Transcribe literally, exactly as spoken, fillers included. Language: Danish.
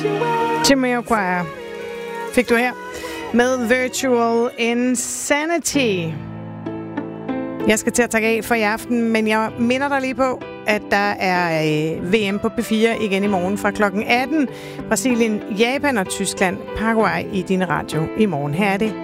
Jamiroquai fik du her med Virtual Insanity. Jeg skal til at tage af for i aften, men jeg minder dig lige på, at der er V M på P fire igen i morgen fra klokken atten. Brasilien, Japan og Tyskland, Paraguay i din radio i morgen. Her er det